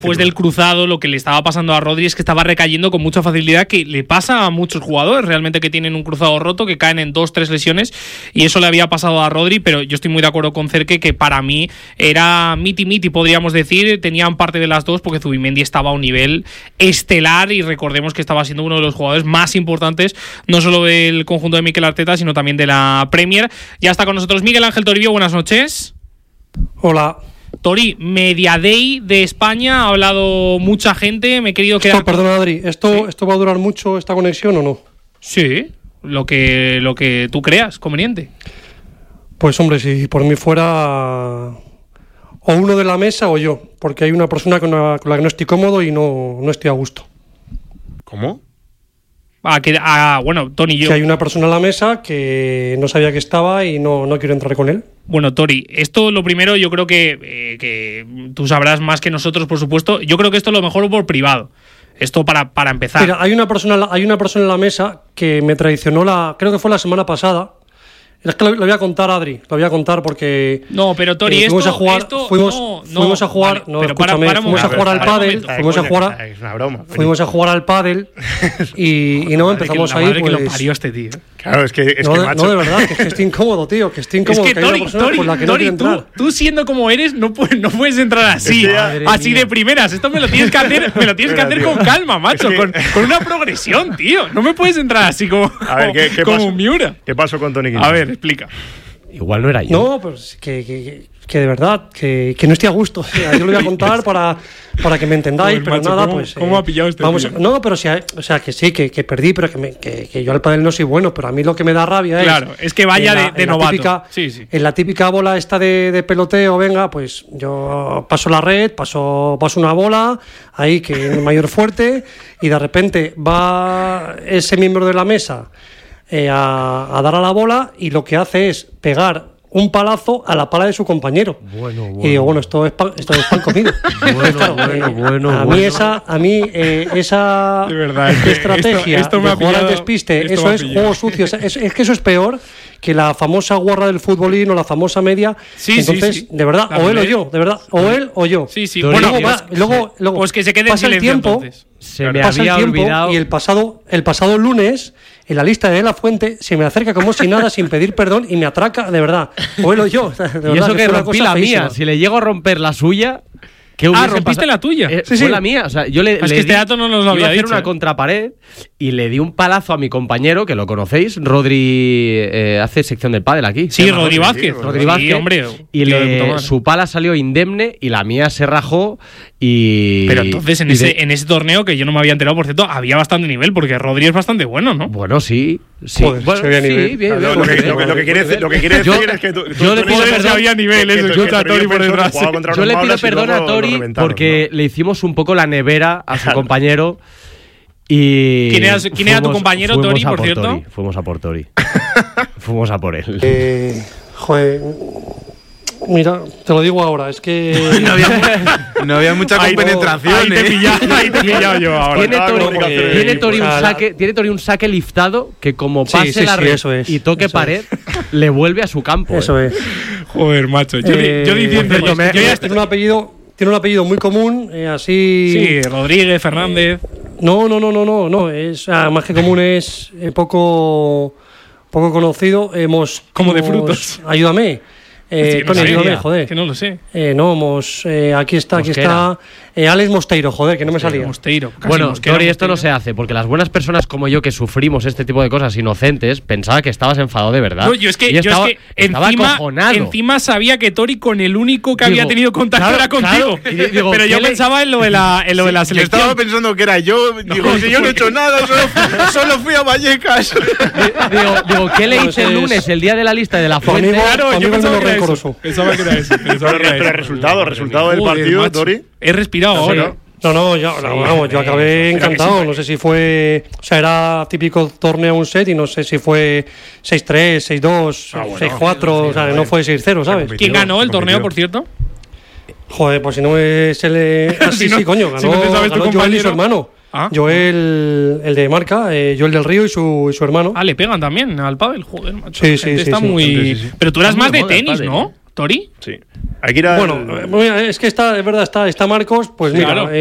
Después del cruzado, lo que le estaba pasando a Rodri es que estaba recayendo con mucha facilidad, que le pasa a muchos jugadores realmente que tienen un cruzado roto, que caen en 2-3 lesiones, y eso le había pasado a Rodri, pero yo estoy muy de acuerdo con Cerque, que para mí era miti-miti, podríamos decir, tenían parte de las dos, porque Zubimendi estaba a un nivel estelar, y recordemos que estaba siendo uno de los jugadores más importantes, no solo del conjunto de Mikel Arteta, sino también de la Premier. Ya está con nosotros Miguel Ángel Toribio, buenas noches. Hola. Tori, Media Day de España, ha hablado mucha gente, me he querido quedar... Perdona, Adri, ¿esto va a durar mucho esta conexión o no? Sí, lo que tú creas conveniente. Pues hombre, si por mí fuera o uno de la mesa o yo, porque hay una persona con la que no estoy cómodo y no estoy a gusto. ¿Cómo? Bueno, Tony, yo... Que hay una persona en la mesa que no sabía que estaba y no quiero entrar con él. Bueno, Tori, esto lo primero yo creo que tú sabrás más que nosotros, por supuesto. Yo creo que esto lo mejor por privado. Esto para empezar. Mira, hay una persona en la mesa que me traicionó creo que fue la semana pasada. Es que lo voy a contar, Adri, lo voy a contar porque... No, pero Tori, fuimos a jugar al pádel, Es una broma. Fuimos a jugar al pádel y no empezamos a ir, pues... que lo parió este tío. Claro, es que macho. No, de verdad, que estoy incómodo, tío, que estoy incómodo. Es que Tori, tú siendo como eres, no puedes entrar así, así de primeras. Esto me lo tienes que hacer, con calma, macho, con una progresión, tío. No me puedes entrar así como un Miura. ¿Qué pasó con Toni Quintana? A ver, explica. Igual no era yo. No, pues que de verdad, que no estoy a gusto. O sea, yo lo voy a contar para que me entendáis, pues, pero macho, nada, pues... ¿Cómo ha pillado este tío? No, pero que sí, que perdí, pero que yo al pádel no soy bueno, pero a mí lo que me da rabia es que vaya de novato. En la típica bola esta de peloteo, venga, pues yo paso la red, paso una bola, ahí que es mayor fuerte, y de repente va ese miembro de la mesa a dar a la bola y lo que hace es pegar un palazo a la pala de su compañero. Bueno. Y digo, esto es pan comido. A mí esa de verdad, estrategia esto de jugar al despiste, eso es juego sucio. Es que eso es peor que la famosa guarra del futbolín o la famosa media. Entonces, de verdad, o él o yo, de verdad, o él o yo. Sí. Bueno, luego pues que se quede en pasa silencio, el tiempo, entonces. Se me había olvidado. Y el pasado lunes, en la lista de La Fuente, se me acerca como si nada, sin pedir perdón, y me atraca, de verdad. O él o yo. De verdad, y eso que rompí la feísima. mía. Si le llego a romper la suya... ¿rompiste la tuya? Fue la mía. O sea, yo le que este dato no nos lo había dicho. Iba a hacer una contrapared y le di un palazo a mi compañero, que lo conocéis, Rodri, hace sección del pádel aquí. Sí, Rodri Vázquez. Rodri Vázquez. Sí, hombre. Y su pala salió indemne y la mía se rajó y... Pero entonces en ese torneo, que yo no me había enterado, por cierto, había bastante nivel, porque Rodri es bastante bueno, ¿no? Bueno, sí. Joder, bueno, sí, bien. Lo que quiere decir es que yo le pido perdón. Había nivel, escucha a Tori por detrás. Yo le pido perdón a Tori porque le hicimos un poco la nevera a su compañero. Y ¿Quién era tu compañero, Tori, por cierto? Fuimos a por Tori. Fuimos a por él. Joder. Mira, te lo digo ahora, es que... no había mucha compenetración. Ahí te he pillado yo ahora. Tiene Tori un saque liftado que como pase la red y toque pared, le vuelve a su campo. Eso es. Joder, macho. Yo diciendo... Tiene un apellido muy común, así... Sí, Rodríguez, Fernández... No, es más que común, es poco conocido. Como de frutos. Ayúdame. Tony, ayúdame, joder. Que no lo sé. Aquí está. Alex Mosteiro, joder, que no me salía. Mosteiro. Bueno, Tori, esto no se hace, porque las buenas personas como yo que sufrimos este tipo de cosas inocentes, pensaba que estabas enfadado de verdad. No, yo es que estaba acojonado. Encima sabía que Tori con el único que había tenido contacto era contigo. Pero yo pensaba en lo de la selección. Yo estaba pensando que era yo. Digo, si yo no he hecho nada, solo fui a Vallecas. Digo, ¿qué le hice el lunes, el día de la lista de La Fuente? Claro, yo pensaba que era eso. Pero el resultado del partido, Tori. He respirado ahora. No, yo acabé encantado. No sé si fue. O sea, era típico torneo un set y no sé si fue 6-3, 6-2, 6-4. O sea, no fue 6-0, ¿sabes? ¿Quién ganó el torneo, por cierto? Joder, pues si no es el. Sí, coño, ganó Joel y su hermano. Joel, el de marca, Joel del Río y su hermano. Le pegan también al pádel, joder, macho. Sí. Pero tú eras más de tenis, ¿no? ¿Tori? Sí. Hay que ir al... Bueno, es que está, es verdad, está Marcos, pues mira, claro.